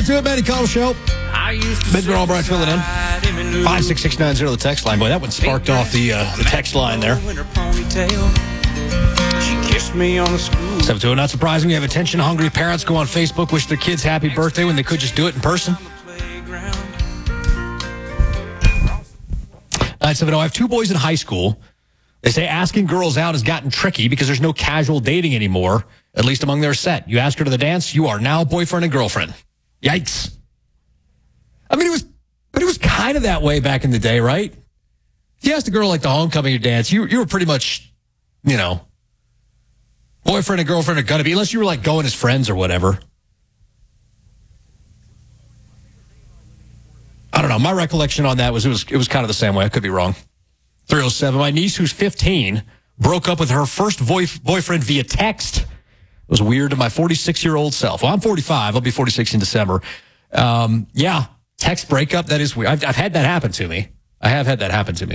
right to it, Manny Connell Show. Benjamin Albright filling in. 56690, the text line. Boy, that one sparked off the text line there. She kissed me on the school. 720, not surprising. We have attention-hungry parents go on Facebook, wish their kids happy birthday when they could just do it in person. 970, I have two boys in high school. They say asking girls out has gotten tricky because there's no casual dating anymore, at least among their set. You ask her to the dance, you are now boyfriend and girlfriend. Yikes. I mean, it was kind of that way back in the day, right? If you asked a girl like the homecoming dance, you were pretty much, boyfriend and girlfriend are going to be, unless you were like going as friends or whatever. I don't know. My recollection on that was it was kind of the same way. I could be wrong. 307. My niece, who's 15, broke up with her first boyfriend via text. It was weird to my 46-year-old self. Well, I'm 45. I'll be 46 in December. Yeah, text breakup. That is weird. I've had that happen to me. I have had that happen to me.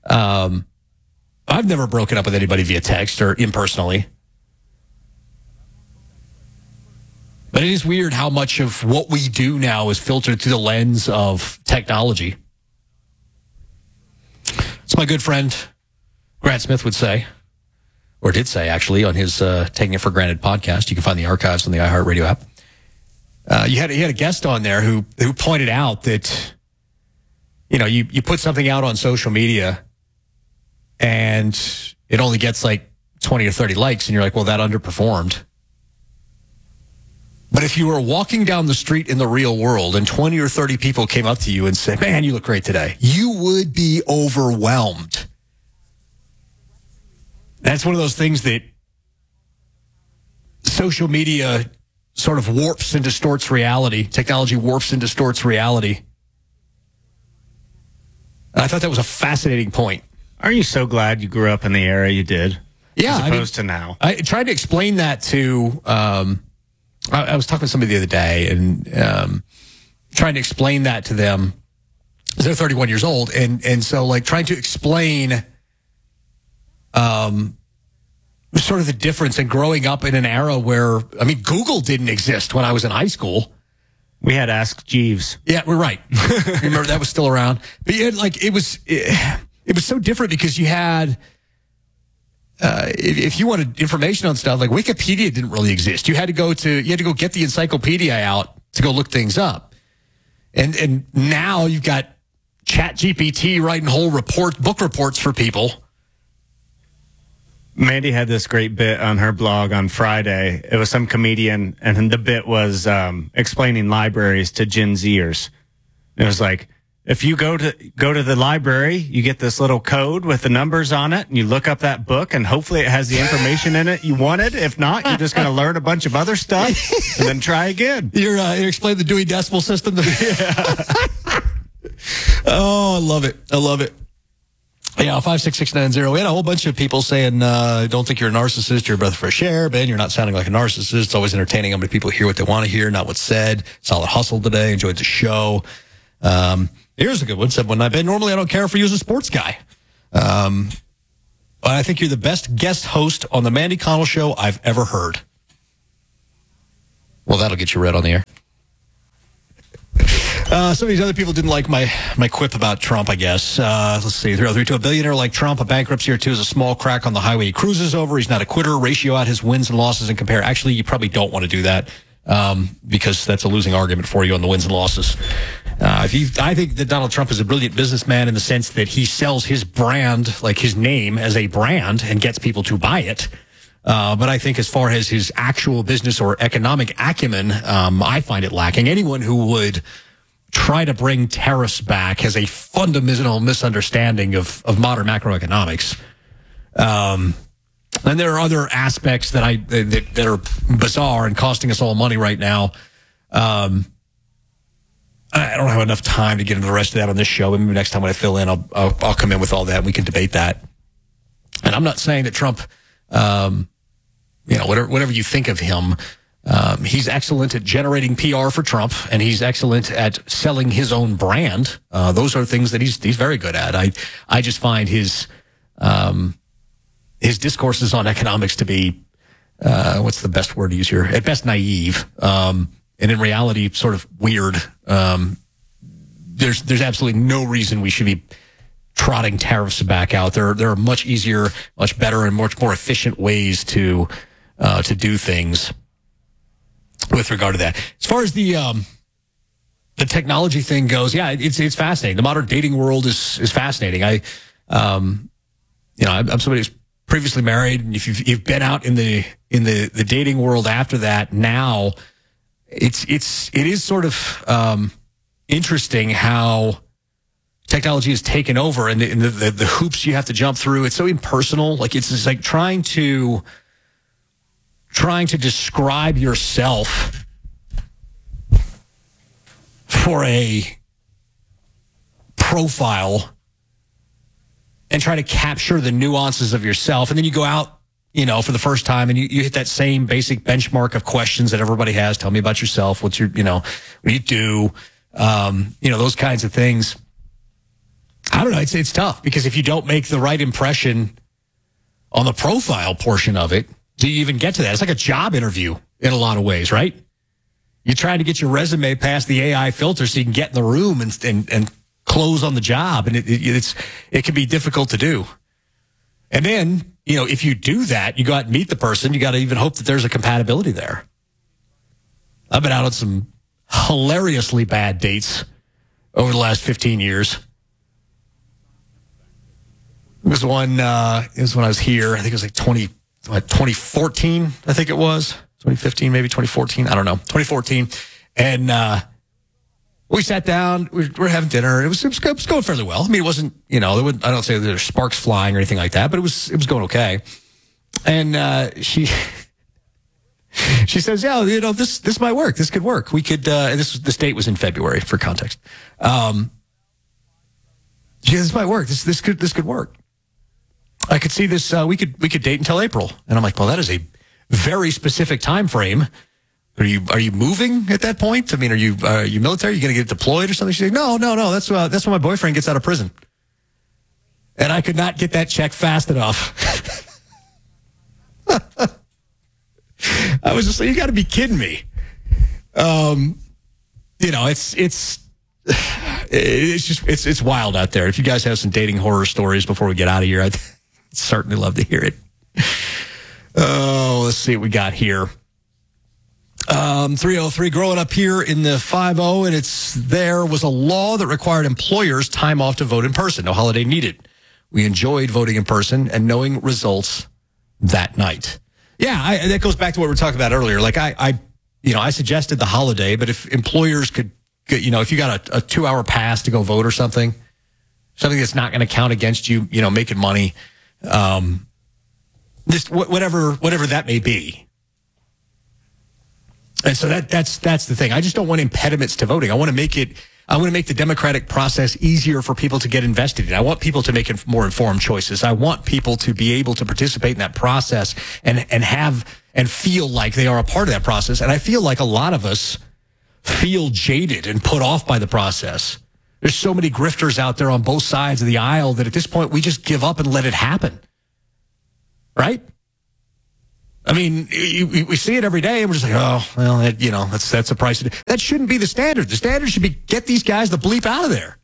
I've never broken up with anybody via text or impersonally. But it is weird how much of what we do now is filtered through the lens of technology. As my good friend Grant Smith would say, or did say actually, on his Taking It for Granted podcast. You can find the archives on the iHeartRadio app. You had a guest on there who pointed out that, you put something out on social media and it only gets like 20 or 30 likes, and you're like, well, that underperformed. But if you were walking down the street in the real world and 20 or 30 people came up to you and said, man, you look great today, you would be overwhelmed. That's one of those things that social media sort of warps and distorts reality. Technology warps and distorts reality. And I thought that was a fascinating point. Aren't you so glad you grew up in the era you did? Yeah. As opposed to now. I tried to explain that to... I was talking to somebody the other day and trying to explain that to them. They're 31 years old. And so like trying to explain sort of the difference in growing up in an era where, Google didn't exist when I was in high school. We had Ask Jeeves. Yeah, we're right. Remember that was still around. But it was so different because you had... if you wanted information on stuff, like Wikipedia didn't really exist. You had to go get the encyclopedia out to go look things up. And now you've got ChatGPT writing whole book reports for people. Mandy had this great bit on her blog on Friday. It was some comedian, and the bit was explaining libraries to Gen Zers. It was like, if you go to the library, you get this little code with the numbers on it, and you look up that book, and hopefully it has the information in it you wanted. If not, you're just going to learn a bunch of other stuff and then try again. You explain the Dewey Decimal System to me. Yeah. Oh, I love it. Yeah, 56690. We had a whole bunch of people saying, don't think you're a narcissist, you're a breath of fresh air. Ben, you're not sounding like a narcissist. It's always entertaining how many people hear what they want to hear, not what's said. Solid hustle today. Enjoyed the show. Here's a good one. Said, when I've been, normally I don't care for you as a sports guy. But I think you're the best guest host on the Mandy Connell Show I've ever heard. Well, that'll get you read on the air. Some of these other people didn't like my quip about Trump, I guess. Let's see. 303 to a billionaire like Trump, a bankruptcy or two is a small crack on the highway he cruises over. He's not a quitter. Ratio out his wins and losses and compare. Actually, you probably don't want to do that because that's a losing argument for you on the wins and losses. I think that Donald Trump is a brilliant businessman in the sense that he sells his brand, like his name, as a brand and gets people to buy it. But I think as far as his actual business or economic acumen, I find it lacking. Anyone who would try to bring tariffs back has a fundamental misunderstanding of modern macroeconomics. And there are other aspects that are bizarre and costing us all money right now. I don't have enough time to get into the rest of that on this show. Maybe next time when I fill in, I'll come in with all that and we can debate that. And I'm not saying that Trump, whatever you think of him, he's excellent at generating PR for Trump, and he's excellent at selling his own brand. Those are things that he's very good at. I just find his discourses on economics to be, what's the best word to use here? At best, naive. and in reality, sort of weird. There's absolutely no reason we should be trotting tariffs back out. There are much easier, much better, and much more efficient ways to do things with regard to that. As far as the technology thing goes, yeah, it's fascinating. The modern dating world is fascinating. I'm somebody who's previously married, and if you've been out in the dating world after that, now it is sort of interesting how technology has taken over, and the hoops you have to jump through. It's so impersonal. Like it's just like trying to describe yourself for a profile and try to capture the nuances of yourself. And then you go out, for the first time, and you hit that same basic benchmark of questions that everybody has. Tell me about yourself. What's your, what do you do? Those kinds of things. I don't know. It's tough because if you don't make the right impression on the profile portion of it, do you even get to that? It's like a job interview in a lot of ways, right? You're trying to get your resume past the AI filter so you can get in the room and close on the job. And it can be difficult to do. And then, if you do that, you go out and meet the person, you got to even hope that there's a compatibility there. I've been out on some hilariously bad dates over the last 15 years. It was when I was here. I think it was like 2014, I think it was. 2015, maybe 2014. I don't know. 2014. And we sat down. We're having dinner. It was going fairly well. I mean, it wasn't, I don't say there's sparks flying or anything like that, but it was going okay. And she says, yeah, this might work. This could work. We could, and this date was in February for context. She says, this might work. This could work. I could see this. We could date until April. And I'm like, well, that is a very specific time frame. Are you moving at that point? I mean, are you military? Are you going to get deployed or something? She's like, no. That's when my boyfriend gets out of prison. And I could not get that check fast enough. I was just like, you got to be kidding me. It's wild out there. If you guys have some dating horror stories before we get out of here, I'd certainly love to hear it. Oh, let's see what we got here. 303, growing up here in the 5-0, and there was a law that required employers time off to vote in person. No holiday needed. We enjoyed voting in person and knowing results that night. Yeah, that goes back to what we were talking about earlier. Like I suggested the holiday, but if employers could, if you got a 2-hour pass to go vote or something that's not going to count against you, making money, just whatever that may be. And so that's the thing. I just don't want impediments to voting. I want to make the democratic process easier for people to get invested in. I want people to make more informed choices. I want people to be able to participate in that process and feel like they are a part of that process. And I feel like a lot of us feel jaded and put off by the process. There's so many grifters out there on both sides of the aisle that at this point we just give up and let it happen. Right? I mean, we see it every day, and we're just like, oh, well, that's a price. That shouldn't be the standard. The standard should be get these guys the bleep out of there.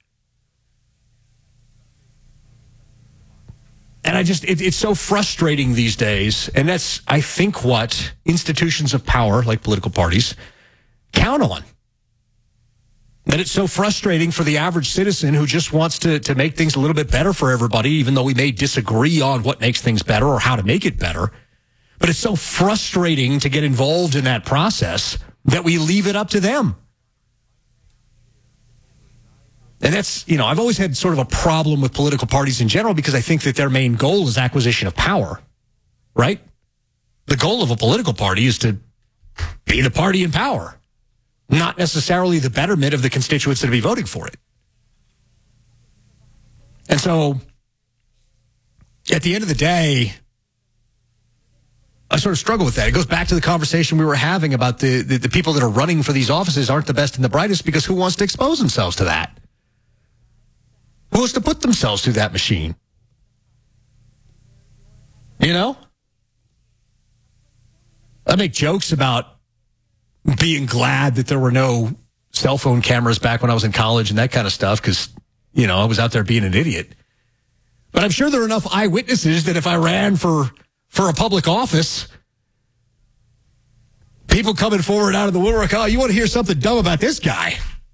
And it's so frustrating these days, and that's, I think, what institutions of power, like political parties, count on. That it's so frustrating for the average citizen who just wants to make things a little bit better for everybody, even though we may disagree on what makes things better or how to make it better. But it's so frustrating to get involved in that process that we leave it up to them. And that's, I've always had sort of a problem with political parties in general because I think that their main goal is acquisition of power, right? The goal of a political party is to be the party in power, not necessarily the betterment of the constituents that will be voting for it. And so, at the end of the day, I sort of struggle with that. It goes back to the conversation we were having about the people that are running for these offices aren't the best and the brightest because who wants to expose themselves to that? Who wants to put themselves through that machine? I make jokes about being glad that there were no cell phone cameras back when I was in college and that kind of stuff because, I was out there being an idiot. But I'm sure there are enough eyewitnesses that if I ran for a public office, people coming forward out of the woodwork, oh, you want to hear something dumb about this guy?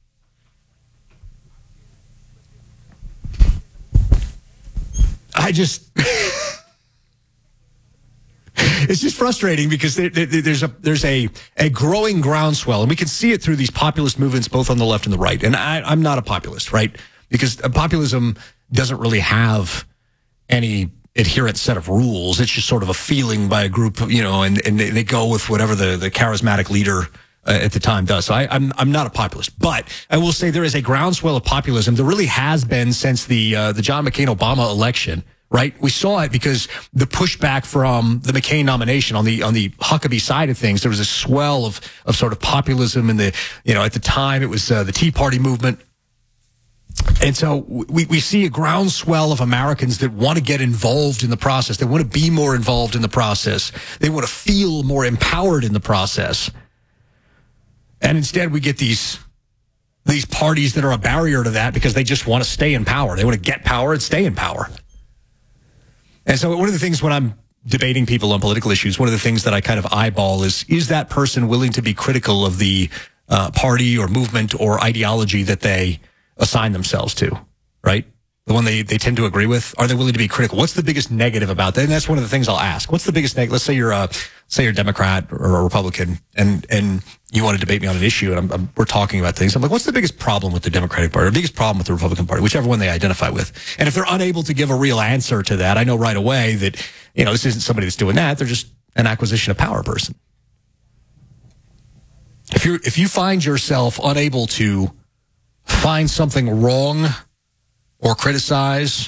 It's just frustrating because there's a growing groundswell, and we can see it through these populist movements both on the left and the right. And I'm not a populist, right? Because populism doesn't really have any adherent set of rules. It's just sort of a feeling by a group, and they go with whatever the charismatic leader at the time does. So I'm not a populist, but I will say there is a groundswell of populism. There really has been since the John McCain-Obama election. Right, we saw it because the pushback from the McCain nomination on the Huckabee side of things, there was a swell of sort of populism in at the time it was the Tea Party movement. And so we see a groundswell of Americans that want to get involved in the process. They want to be more involved in the process. They want to feel more empowered in the process. And instead we get these parties that are a barrier to that because they just want to stay in power. They want to get power and stay in power. And so one of the things when I'm debating people on political issues, one of the things that I kind of eyeball is that person willing to be critical of the party or movement or ideology that they assign themselves to, right? The one they tend to agree with. Are they willing to be critical? What's the biggest negative about that? And that's one of the things I'll ask. What's the biggest negative? Let's say you're a Democrat or a Republican and you want to debate me on an issue and we're talking about things. I'm like, what's the biggest problem with the Democratic Party or the biggest problem with the Republican Party, whichever one they identify with? And if they're unable to give a real answer to that, I know right away that, this isn't somebody that's doing that. They're just an acquisition of power person. If you find yourself unable to find something wrong or criticize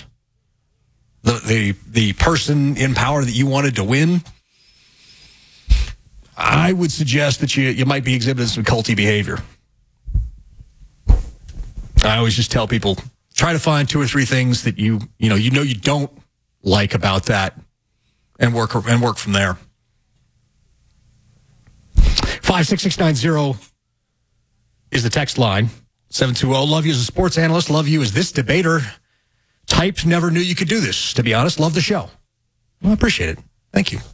the person in power that you wanted to win, I would suggest that you might be exhibiting some culty behavior. I always just tell people, try to find 2 or 3 things that you don't like about that and work from there. 56690 is the text line. 720, love you as a sports analyst, love you as this debater. Typed, never knew you could do this, to be honest. Love the show. Well, I appreciate it. Thank you.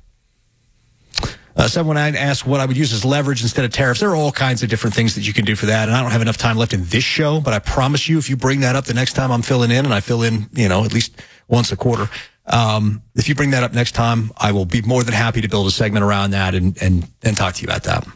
719 asked what I would use as leverage instead of tariffs. There are all kinds of different things that you can do for that, and I don't have enough time left in this show, but I promise you if you bring that up the next time I'm filling in, and I fill in, at least once a quarter, if you bring that up next time, I will be more than happy to build a segment around that and talk to you about that.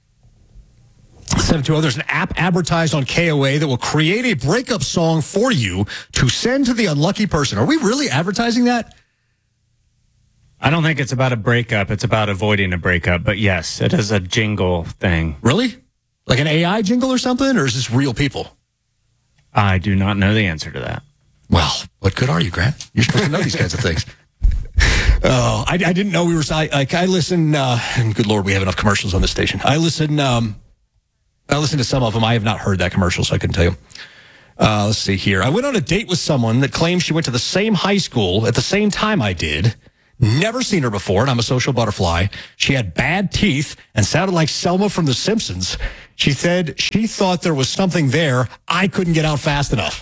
720, there's an app advertised on KOA that will create a breakup song for you to send to the unlucky person. Are we really advertising that? I don't think it's about a breakup. It's about avoiding a breakup. But yes, it is a jingle thing. Really? Like an AI jingle or something? Or is this real people? I do not know the answer to that. Well, what good are you, Grant? You're supposed to know these kinds of things. Oh, I didn't know we were... I listen... and good Lord, we have enough commercials on this station. I listen to some of them. I have not heard that commercial, so I couldn't tell you. Let's see here. I went on a date with someone that claims she went to the same high school at the same time I did. Never seen her before, and I'm a social butterfly. She had bad teeth and sounded like Selma from The Simpsons. She said she thought there was something there. I couldn't get out fast enough.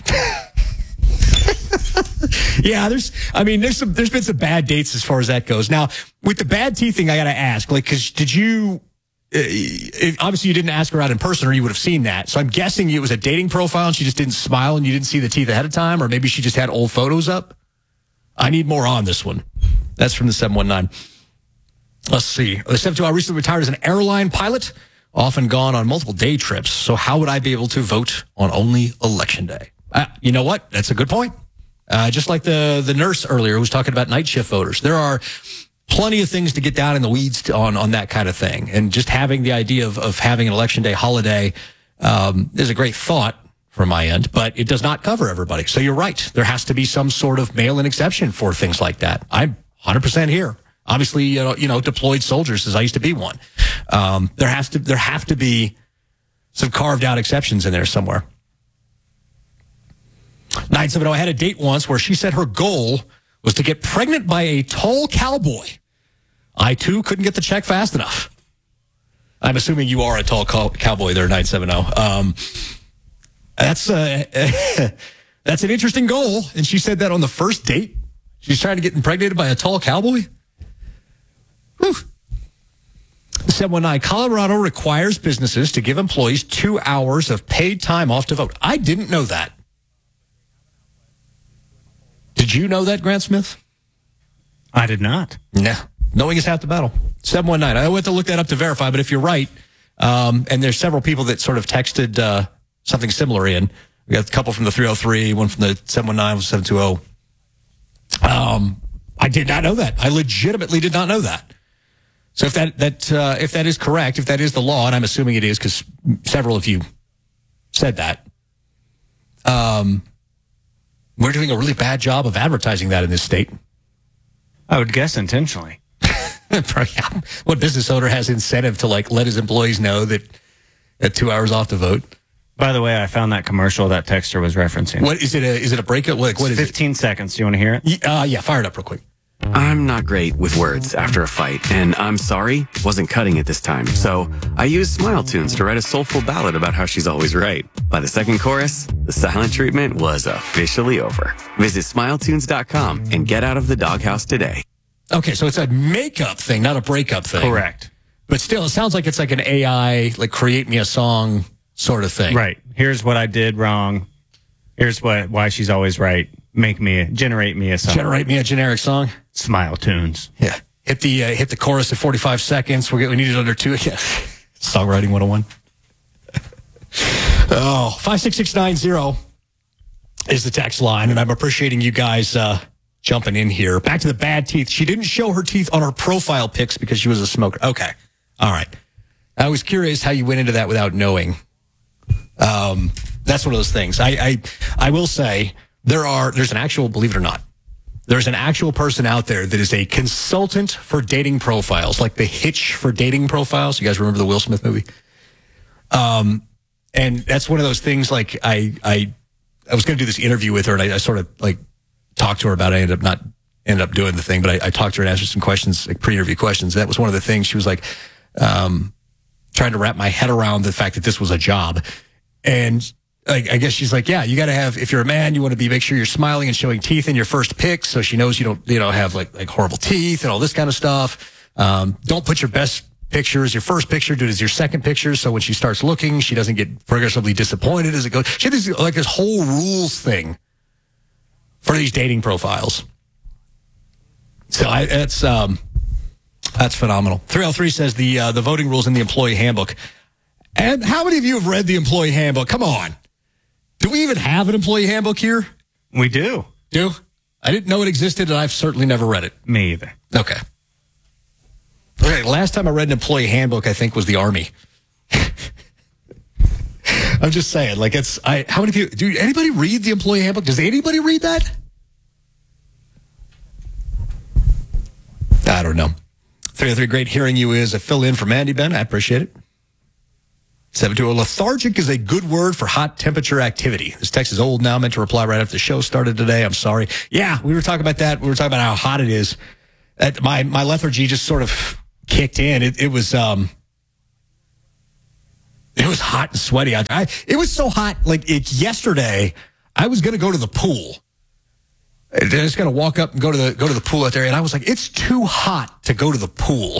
Yeah, there's been some bad dates as far as that goes. Now, with the bad teeth thing, I got to ask, because did you... obviously you didn't ask her out in person or you would have seen that. So I'm guessing it was a dating profile and she just didn't smile and you didn't see the teeth ahead of time, or maybe she just had old photos up. I need more on this one. That's from the 719. Let's see. The 720, I recently retired as an airline pilot, often gone on multiple day trips. So how would I be able to vote on only election day? You know what? That's a good point. Just like the nurse earlier who was talking about night shift voters. There are plenty of things to get down in the weeds on that kind of thing. And just having the idea of having an election day holiday is a great thought from my end, but it does not cover everybody. So you're right. There has to be some sort of mail-in exception for things like that. I'm 100% here. Obviously, deployed soldiers, as I used to be one. There have to be some carved out exceptions in there somewhere. 970, I had a date once where she said her goal was to get pregnant by a tall cowboy. I, too, couldn't get the check fast enough. I'm assuming you are a tall cowboy there, 970. That's an interesting goal. And she said that on the first date. She's trying to get impregnated by a tall cowboy. Whew. 719, Colorado requires businesses to give employees 2 hours of paid time off to vote. I didn't know that. Did you know that, Grant Smith? I did not. Nah. Knowing is half the battle. 719. I went to look that up to verify, but if you're right, and there's several people that sort of texted something similar in. We got a couple from the 303, one from the 719, 720. I did not know that. I legitimately did not know that. So if that is correct, if that is the law, and I'm assuming it is because several of you said that, we're doing a really bad job of advertising that in this state. I would guess intentionally. What business owner has incentive to let his employees know that at 2 hours off to vote? By the way, I found that commercial that texter was referencing. What is it? Is it a breakup? What is 15 seconds. Do you want to hear it? Yeah, fire it up real quick. I'm not great with words after a fight, and I'm sorry, wasn't cutting it this time. So I used Smile Tunes to write a soulful ballad about how she's always right. By the second chorus, the silent treatment was officially over. Visit smiletunes.com and get out of the doghouse today. Okay, so it's a makeup thing, not a breakup thing. Correct. But still, it sounds like it's like an AI, create me a song sort of thing. Right. Here's what I did wrong. Here's why she's always right. Generate me a song. Generate me a generic song. Smile Tunes. Yeah. Hit the chorus at 45 seconds. We need it under 2. Yeah. Songwriting 101. 56690 is the text line, and I'm appreciating you guys jumping in here. Back to the bad teeth. She didn't show her teeth on her profile pics because she was a smoker. Okay. All right. I was curious how you went into that without knowing. That's one of those things. I will say there's an actual, believe it or not, there's an actual person out there that is a consultant for dating profiles, like the Hitch for dating profiles. You guys remember the Will Smith movie? And that's one of those things. I was going to do this interview with her, and I sort of talked to her about it. I ended up doing the thing, but I talked to her and answered some questions, pre-interview questions. That was one of the things. She was trying to wrap my head around the fact that this was a job. And I guess she's like, yeah, you got to have, if you're a man, you want to make sure you're smiling and showing teeth in your first pics. So she knows you don't have like horrible teeth and all this kind of stuff. Don't put your best picture as your first picture, do it as your second picture. So when she starts looking, she doesn't get progressively disappointed as it goes. She has this whole rules thing for these dating profiles. So that's phenomenal. 303 says the voting rules in the employee handbook. And how many of you have read the employee handbook? Come on. Do we even have an employee handbook here? We do. Do? I didn't know it existed, and I've certainly never read it. Me either. Okay. Okay, last time I read an employee handbook, I think, was the Army. I'm just saying, how many people, do anybody read the employee handbook? Does anybody read that? I don't know. 303, great hearing you is a fill-in for Mandy Ben. I appreciate it. 720, lethargic is a good word for hot temperature activity. This text is old now, meant to reply right after the show started today. I'm sorry. Yeah, we were talking about that. We were talking about how hot it is. My lethargy just sort of kicked in. It was hot and sweaty. It was so hot. Yesterday, I was going to go to the pool. I just got to walk up and go to the pool out there, and I was like, it's too hot to go to the pool.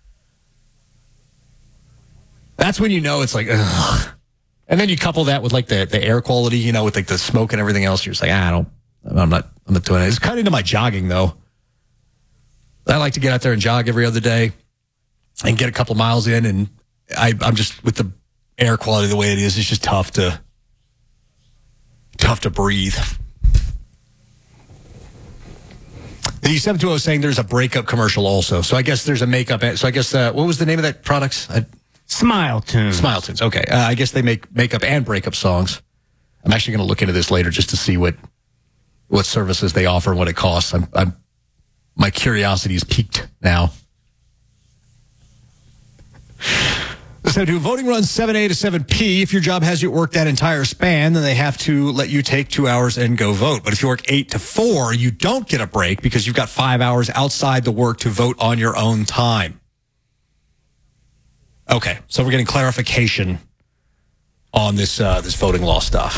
That's when you know it's ugh. And then you couple that with the air quality, with the smoke and everything else. You're just I'm not doing it. It's cut into my jogging though. I like to get out there and jog every other day and get a couple miles in, and I'm just, with the air quality the way it is, it's just tough to breathe. The 720 is saying there's a breakup commercial also. So I guess there's a makeup. So I guess, what was the name of that product? Smile Tunes. Smile Tunes. Okay. I guess they make makeup and breakup songs. I'm actually going to look into this later just to see what services they offer and what it costs. My curiosity is piqued now. So do voting runs 7A to 7P. If your job has you work that entire span, then they have to let you take 2 hours and go vote. But if you work 8 to 4, you don't get a break because you've got 5 hours outside the work to vote on your own time. Okay, so we're getting clarification on this voting law stuff.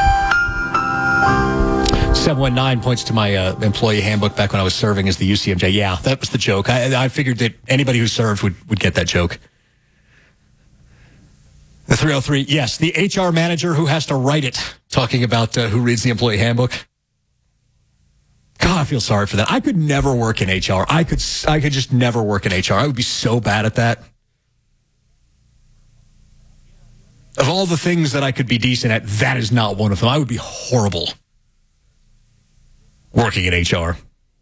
719 points to my employee handbook back when I was serving as the UCMJ. Yeah, that was the joke. I figured that anybody who served would get that joke. The 303, yes, the HR manager who has to write it, talking about who reads the employee handbook. God, I feel sorry for that. I could never work in HR. I could just never work in HR. I would be so bad at that. Of all the things that I could be decent at, that is not one of them. I would be horrible working in HR.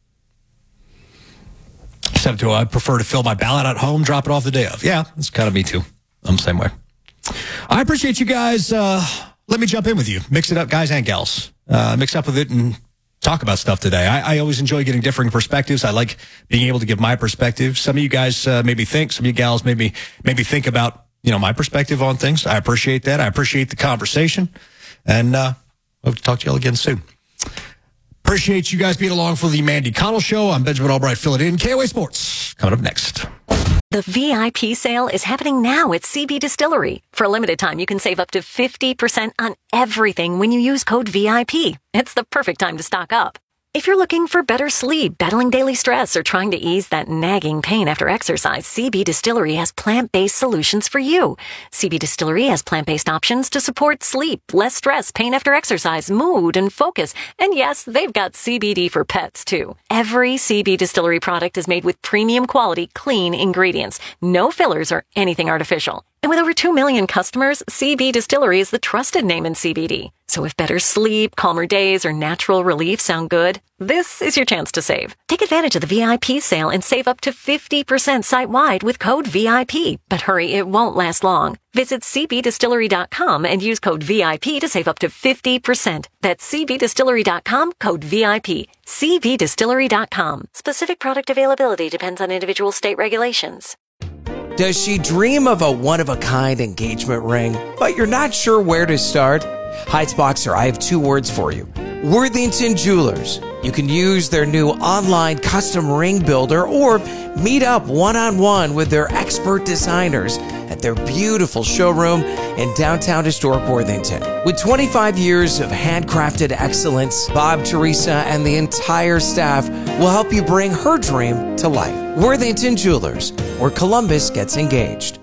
720, I prefer to fill my ballot at home, drop it off the day of. Yeah, that's kind of me too. I'm the same way. I appreciate you guys. Let me jump in with you. Mix it up, guys and gals. Mix up with it and talk about stuff today. I always enjoy getting differing perspectives. I like being able to give my perspective. Some of you guys maybe think, some of you gals maybe think about, my perspective on things. I appreciate that. I appreciate the conversation. And hope to talk to y'all again soon. Appreciate you guys being along for the Mandy Connell Show. I'm Benjamin Albright. Fill it in. KOA Sports coming up next. The VIP sale is happening now at CB Distillery. For a limited time, you can save up to 50% on everything when you use code VIP. It's the perfect time to stock up. If you're looking for better sleep, battling daily stress, or trying to ease that nagging pain after exercise, CB Distillery has plant-based solutions for you. CB Distillery has plant-based options to support sleep, less stress, pain after exercise, mood, and focus. And yes, they've got CBD for pets, too. Every CB Distillery product is made with premium quality, clean ingredients. No fillers or anything artificial. And with over 2 million customers, CB Distillery is the trusted name in CBD. So if better sleep, calmer days, or natural relief sound good, this is your chance to save. Take advantage of the VIP sale and save up to 50% site-wide with code VIP. But hurry, it won't last long. Visit cbdistillery.com and use code VIP to save up to 50%. That's cbdistillery.com, code VIP. cbdistillery.com. Specific product availability depends on individual state regulations. Does she dream of a one-of-a-kind engagement ring, but you're not sure where to start? Heights Boxer, I have 2 words for you. Worthington Jewelers. You can use their new online custom ring builder or meet up one-on-one with their expert designers at their beautiful showroom in downtown historic Worthington. With 25 years of handcrafted excellence, Bob, Teresa, and the entire staff will help you bring her dream to life. Worthington Jewelers, where Columbus gets engaged.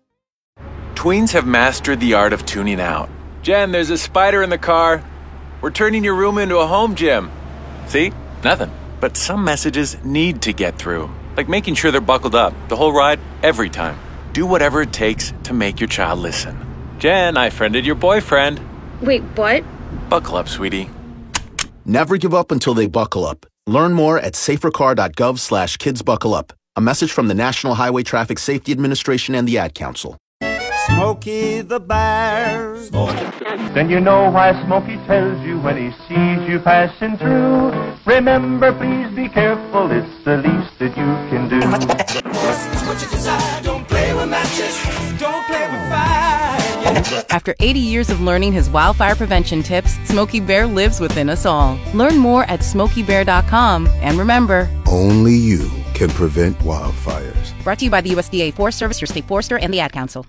Tweens have mastered the art of tuning out. Jen, there's a spider in the car. We're turning your room into a home gym. See? Nothing. But some messages need to get through. Like making sure they're buckled up the whole ride, every time. Do whatever it takes to make your child listen. Jen, I friended your boyfriend. Wait, what? Buckle up, sweetie. Never give up until they buckle up. Learn more at safercar.gov/kidsbuckleup. A message from the National Highway Traffic Safety Administration and the Ad Council. Smokey the Bear. Then you know why Smokey tells you when he sees you passing through. Remember, please be careful, it's the least that you can do. It's what you desire, don't play with matches, don't play with fire. After 80 years of learning his wildfire prevention tips, Smokey Bear lives within us all. Learn more at SmokeyBear.com. And remember, only you can prevent wildfires. Brought to you by the USDA Forest Service, your state forester, and the Ad Council.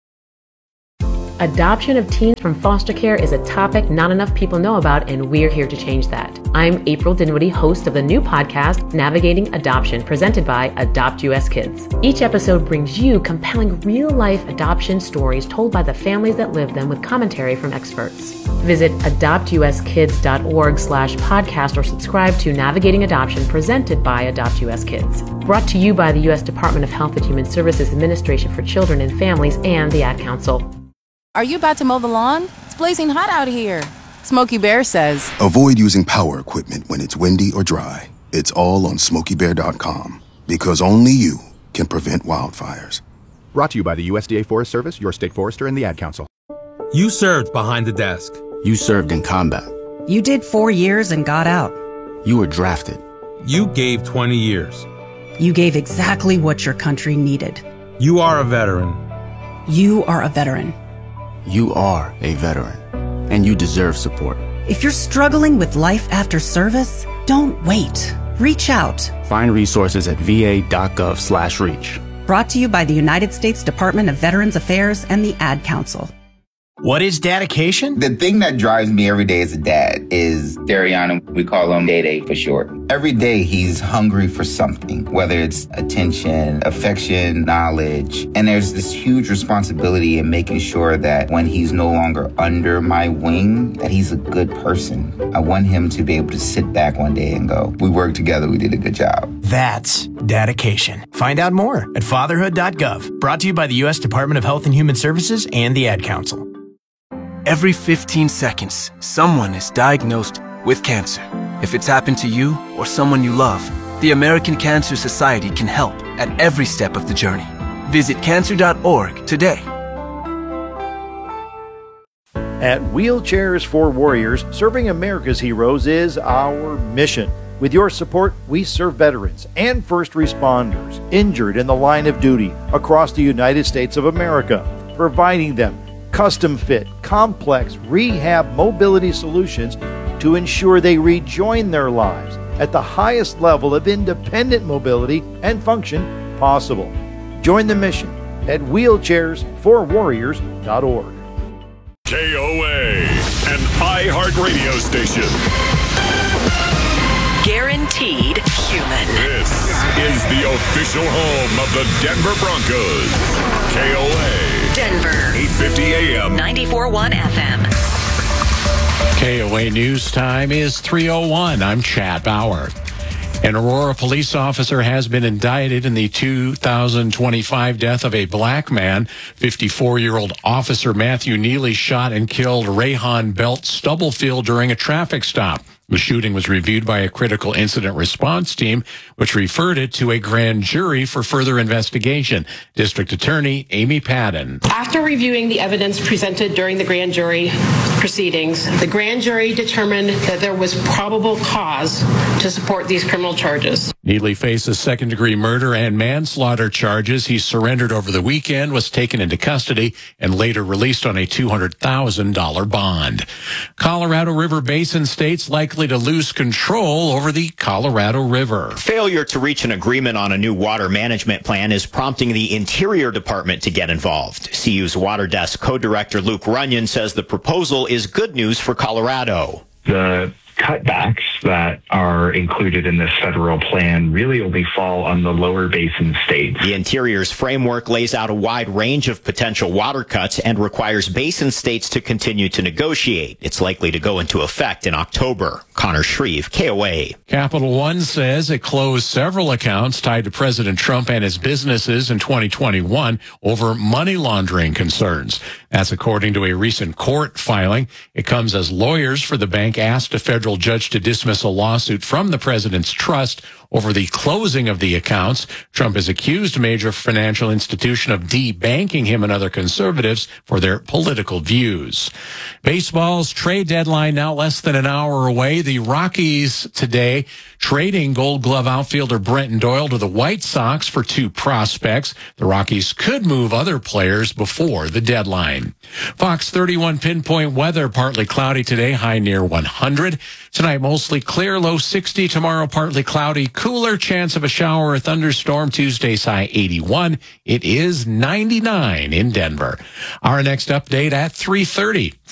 Adoption of teens from foster care is a topic not enough people know about, and we're here to change that. I'm April Dinwiddie, host of the new podcast, Navigating Adoption, presented by Adopt US Kids. Each episode brings you compelling real-life adoption stories told by the families that live them with commentary from experts. Visit adoptuskids.org/podcast or subscribe to Navigating Adoption, presented by Adopt US Kids. Brought to you by the U.S. Department of Health and Human Services Administration for Children and Families and the Ad Council. Are you about to mow the lawn? It's blazing hot out here. Smokey Bear says, avoid using power equipment when it's windy or dry. It's all on SmokeyBear.com, because only you can prevent wildfires. Brought to you by the USDA Forest Service, your state forester, and the Ad Council. You served behind the desk. You served in combat. You did 4 years and got out. You were drafted. You gave 20 years. You gave exactly what your country needed. You are a veteran. You are a veteran. You are a veteran, and you deserve support. If you're struggling with life after service, don't wait. Reach out. Find resources at va.gov/reach. Brought to you by the United States Department of Veterans Affairs and the Ad Council. What is dedication? The thing that drives me every day as a dad is Dariana. We call him Day Day for short. Every day he's hungry for something, whether it's attention, affection, knowledge. And there's this huge responsibility in making sure that when he's no longer under my wing, that he's a good person. I want him to be able to sit back one day and go, we worked together, we did a good job. That's dedication. Find out more at fatherhood.gov. Brought to you by the U.S. Department of Health and Human Services and the Ad Council. Every 15 seconds, someone is diagnosed with cancer. If it's happened to you or someone you love, the American Cancer Society can help at every step of the journey. Visit cancer.org today. At Wheelchairs for Warriors, serving America's heroes is our mission. With your support, we serve veterans and first responders injured in the line of duty across the United States of America, providing them custom-fit, complex rehab mobility solutions to ensure they rejoin their lives at the highest level of independent mobility and function possible. Join the mission at wheelchairsforwarriors.org. KOA, an iHeartRadio station. Guaranteed human. This is the official home of the Denver Broncos. KOA. Denver. 850 AM. 94.1 FM. KOA News Time is 3:01. I'm Chad Bauer. An Aurora police officer has been indicted in the 2025 death of a black man. 54-year-old officer Matthew Neely shot and killed Rayhan Belt Stubblefield during a traffic stop. The shooting was reviewed by a critical incident response team, which referred it to a grand jury for further investigation. District Attorney Amy Padden. After reviewing the evidence presented during the grand jury proceedings, the grand jury determined that there was probable cause to support these criminal charges. Neely faces second-degree murder and manslaughter charges. He surrendered over the weekend, was taken into custody, and later released on a $200,000 bond. Colorado River Basin states likely to lose control over the Colorado River. Failure to reach an agreement on a new water management plan is prompting the Interior Department to get involved. CU's Water Desk Co-Director Luke Runyon says the proposal is good news for Colorado. The cutbacks that are included in this federal plan really only fall on the lower basin states. The Interior's framework lays out a wide range of potential water cuts and requires basin states to continue to negotiate. It's likely to go into effect in October. Connor Shreve, KOA. Capital One says it closed several accounts tied to President Trump and his businesses in 2021 over money laundering concerns. That's according to a recent court filing. It comes as lawyers for the bank asked a federal judge to dismiss a lawsuit from the president's trust over the closing of the accounts. Trump has accused a major financial institution of debanking him and other conservatives for their political views. Baseball's trade deadline now less than an hour away. The Rockies today trading Gold Glove outfielder Brenton Doyle to the White Sox for 2 prospects. The Rockies could move other players before the deadline. Fox 31 pinpoint weather, partly cloudy today, high near 100. Tonight, mostly clear, low 60. Tomorrow, partly cloudy, cooler, chance of a shower or thunderstorm. Tuesday's high 81. It is 99 in Denver. Our next update at 3:30.